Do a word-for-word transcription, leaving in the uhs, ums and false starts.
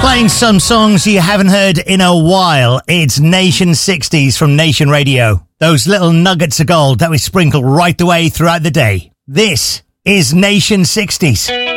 Playing some songs you haven't heard in a while. It's Nation sixties from Nation Radio. Those little nuggets of gold that we sprinkle right the way throughout the day. This is Nation sixties.